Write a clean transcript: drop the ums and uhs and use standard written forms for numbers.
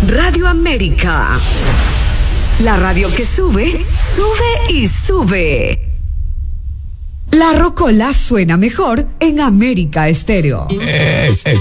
Radio América. La radio que sube, sube y sube. La rocola suena mejor en América Estéreo.